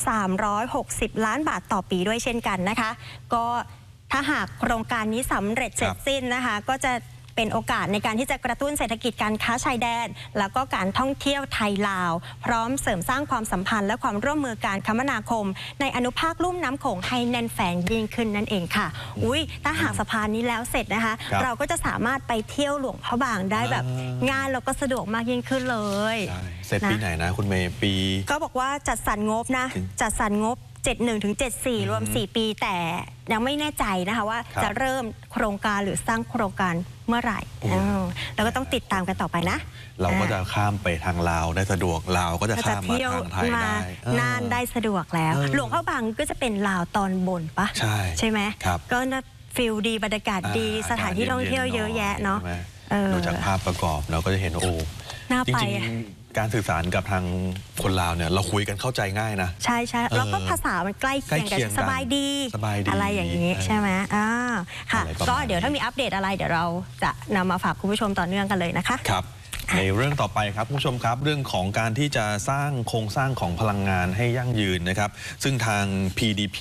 360 ล้านบาทต่อปีด้วยเช่นกันนะคะก็ถ้าหากโครงการนี้สำเร็จเสร็จสิ้นนะคะก็จะเป็นโอกาสในการที่จะกระตุ้นเศรษฐกิจการค้าชายแดนแล้วก็การท่องเที่ยวไทยลาวพร้อมเสริมสร้างความสัมพันธ์และความร่วมมือการคมนาคมในอนุภาคลุ่มน้ำโขงให้แน่นแฟ้งยิ่งขึ้นนั่นเองค่ะถ้าหากสะพานนี้แล้วเสร็จนะคะเราก็จะสามารถไปเที่ยวหลวงพระบางได้แบบง่ายแล้วก็สะดวกมากยิ่งขึ้นเลยเสร็จปีไหนนะคุณเมย์ปีก็บอกว่าจัดสรรงบนะจัดสรรงบ71 ถึง 74 รวม 4 ปีแต่ยังไม่แน่ใจนะคะว่าจะเริ่มโครงการหรือสร้างโครงการเมื่อไหร่แล้วก็ต้องติดตามกันต่อไปนะเราก็จะข้ามไปทางลาวได้สะดวกลาวก็จะข้ามมาทางไทยได้น่านได้สะดวกแล้วหลวงพระบางก็จะเป็นลาวตอนบนปะใช่ไหมก็ฟิลดีบรรยากาศดีสถานที่ท่องเที่ยวเยอะแยะเนาะดูจากภาพประกอบเราก็จะเห็นจริงๆการสื่อสารกับทางคนลาวเนี่ยเราคุยกันเข้าใจง่ายนะใช่แล้วก็ภาษามันใกล้เคียงกันสบายดีอะไรอย่างนี้ใช่ไหมค่ะก็เดี๋ยวถ้ามีอัปเดตอะไรเดี๋ยวเราจะนำมาฝากคุณผู้ชมต่อเนื่องกันเลยนะคะครับในเรื่องต่อไปครับคุณผู้ชมครับเรื่องของการที่จะสร้างโครงสร้างของพลังงานให้ยั่งยืนนะครับซึ่งทาง PDP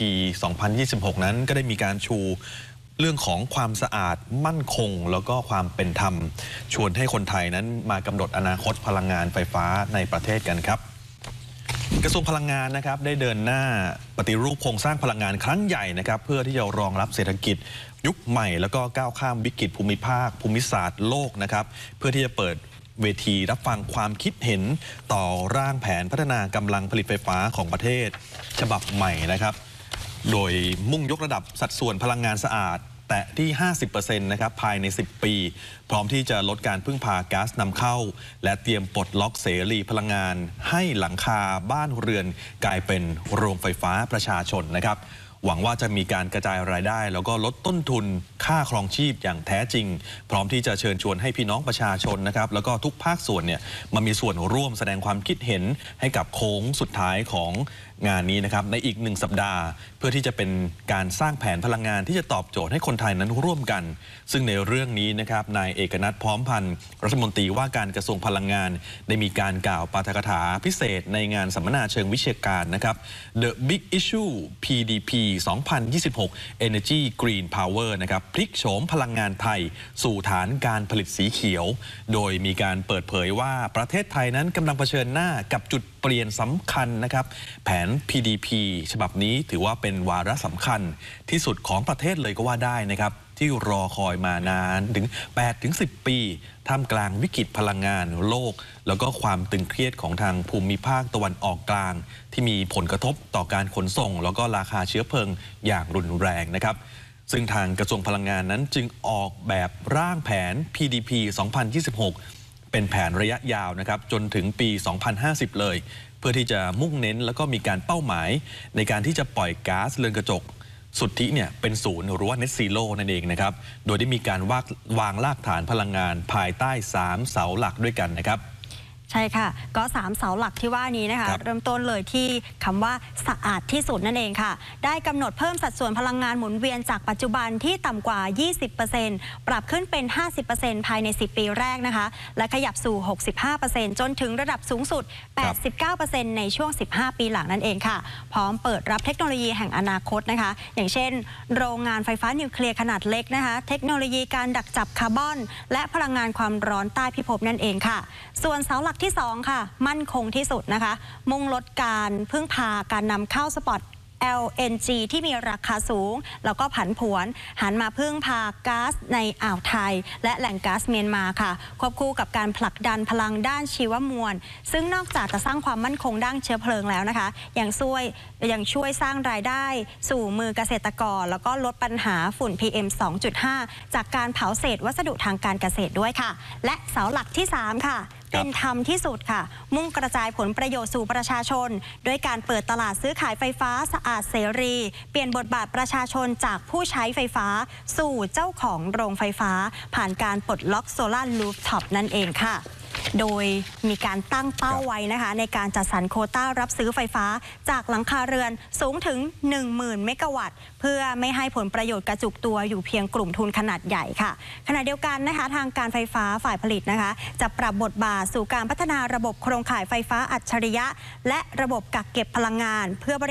2026 นั้นก็ได้มีการชูเรื่องของความสะอาดมั่นคงแล้วก็ความเป็นธรรมชวนให้คนไทยนั้นมากำหนดอนาคตพลังงานไฟฟ้าในประเทศกันครับกระทรวงพลังงานนะครับได้เดินหน้าปฏิรูปโครงสร้างพลังงานครั้งใหญ่นะครับเพื่อที่จะรองรับเศรษฐกิจยุคใหม่แล้วก็ก้าวข้ามวิกฤตภูมิภาคภูมิศาสตร์โลกนะครับเพื่อที่จะเปิดเวทีรับฟังความคิดเห็นต่อร่างแผนพัฒนากำลังผลิตไฟฟ้าของประเทศฉบับใหม่นะครับโดยมุ่งยกระดับสัดส่วนพลังงานสะอาดแต่ที่ 50% นะครับภายใน 10 ปีพร้อมที่จะลดการพึ่งพาก๊าซนำเข้าและเตรียมปลดล็อกเสรีพลังงานให้หลังคาบ้านเรือนกลายเป็นโรงไฟฟ้าประชาชนนะครับหวังว่าจะมีการกระจายรายได้แล้วก็ลดต้นทุนค่าครองชีพอย่างแท้จริงพร้อมที่จะเชิญชวนให้พี่น้องประชาชนนะครับแล้วก็ทุกภาคส่วนเนี่ยมามีส่วนร่วมแสดงความคิดเห็นให้กับโค้งสุดท้ายของงานนี้นะครับในอีก1 สัปดาห์เพื่อที่จะเป็นการสร้างแผนพลังงานที่จะตอบโจทย์ให้คนไทยนั้นร่วมกันซึ่งในเรื่องนี้นะครับนายเอกนัท พร้อมพันธ์รัฐมนตรีว่าการกระทรวงพลังงานได้มีการกล่าวปาฐกถาพิเศษในงานสัมมนาเชิงวิชาการนะครับ The Big Issue PDP 2026 Energy Green Power นะครับพลิกโฉมพลังงานไทยสู่ฐานการผลิตสีเขียวโดยมีการเปิดเผยว่าประเทศไทยนั้นกำลังเผชิญหน้ากับจุดเปลี่ยนสำคัญนะครับแผน PDP ฉบับนี้ถือว่าเป็นวาระสำคัญที่สุดของประเทศเลยก็ว่าได้นะครับที่รอคอยมานานถึง 8-10 ปีท่ามกลางวิกฤตพลังงานโลกแล้วก็ความตึงเครียดของทางภูมิภาคตะวันออกกลางที่มีผลกระทบต่อการขนส่งแล้วก็ราคาเชื้อเพลิงอย่างรุนแรงนะครับซึ่งทางกระทรวงพลังงานนั้นจึงออกแบบร่างแผน PDP 2026 เป็นแผนระยะยาวนะครับจนถึงปี 2050 เลยเพื่อที่จะมุ่งเน้นแล้วก็มีการเป้าหมายในการที่จะปล่อยก๊าซเรือนกระจกสุทธิเนี่ยเป็นศูนย์หรือว่า Net Zero นั่นเองนะครับโดยได้มีการวางรากฐานพลังงานภายใต้3 เสาหลักด้วยกันนะครับใช่ค่ะก็3 เสาหลักที่ว่านี้นะคะเริ่มต้นเลยที่คำว่าสะอาดที่สุดนั่นเองค่ะได้กำหนดเพิ่มสัดส่วนพลังงานหมุนเวียนจากปัจจุบันที่ต่ำกว่า 20% ปรับขึ้นเป็น 50% ภายใน 10 ปีแรกนะคะและขยับสู่ 65% จนถึงระดับสูงสุด 89% ในช่วง 15 ปีหลังนั่นเองค่ะพร้อมเปิดรับเทคโนโลยีแห่งอนาคตนะคะอย่างเช่นโรงงานไฟฟ้านิวเคลียร์ขนาดเล็กนะคะเทคโนโลยีการดักจับคาร์บอนและพลังงานความร้อนใต้พิภพนั่นเองค่ะส่วนเสาหลักที่2ค่ะมั่นคงที่สุดนะคะมุ่งลดการพึ่งพาการนำเข้าสปอต LNG ที่มีราคาสูงแล้วก็ผันผวนหันมาพึ่งพาก๊าซในอ่าวไทยและแหล่งก๊าซเมียนมาค่ะควบคู่กับการผลักดันพลังด้านชีวมวลซึ่งนอกจากจะสร้างความมั่นคงด้านเชื้อเพลิงแล้วนะคะยังช่วยสร้างรายได้สู่มือเกษตรกรแล้วก็ลดปัญหาฝุ่น PM 2.5 จากการเผาเศษวัสดุทางการเกษตรด้วยค่ะและเสาหลักที่3ค่ะเป็นธรรมที่สุดค่ะมุ่งกระจายผลประโยชน์สู่ประชาชนด้วยการเปิดตลาดซื้อขายไฟฟ้าสะอาดเสรีเปลี่ยนบทบาทประชาชนจากผู้ใช้ไฟฟ้าสู่เจ้าของโรงไฟฟ้าผ่านการปลดล็อกโซลาร์รูฟท็อปนั่นเองค่ะโดยมีการตั้งเป้าไว้นะคะในการจัดสรรโควต้ารับซื้อไฟฟ้าจากหลังคาเรือนสูงถึง 10,000 เมกะวัตต์เพื่อไม่ให้ผลประโยชน์กระจุกตัวอยู่เพียงกลุ่มทุนขนาดใหญ่ค่ะขณะเดียวกันนะคะทางการไฟฟ้าฝ่ายผลิตนะคะจะปรับบทบาทสู่การพัฒนาระบบโครงข่ายไฟฟ้าอัจฉริยะและระบบกักเก็บพลังงานเพื่อ